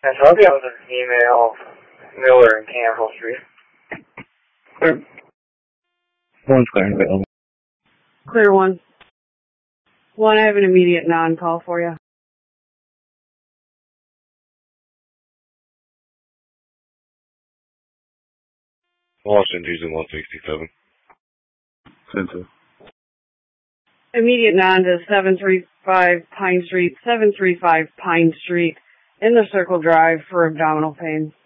And so I'll be able to email Miller and Campbell Street. Clear. One's clear and available. Clear one. One, I have an immediate non-call for you. Washington, Tuesday, 167. Center. Immediate non to 735 Pine Street, 735 Pine Street, in the Circle Drive for abdominal pain.